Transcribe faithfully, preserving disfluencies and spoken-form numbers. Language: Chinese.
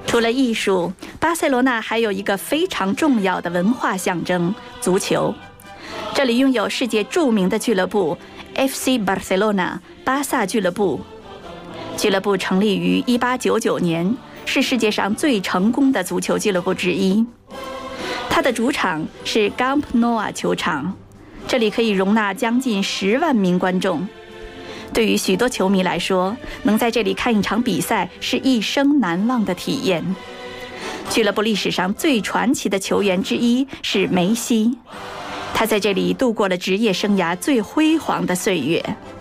除了艺术，巴塞罗那还有一个非常重要的文化象征——足球。这里拥有世界著名的俱乐部 F C Barcelona 巴萨俱乐部。俱乐部成立于一八九九年，是世界上最成功的足球俱乐部之一。它的主场是 Camp Nou 球场，这里可以容纳将近十万名观众。对于许多球迷来说，能在这里看一场比赛是一生难忘的体验。俱乐部历史上最传奇的球员之一是梅西，他在这里度过了职业生涯最辉煌的岁月。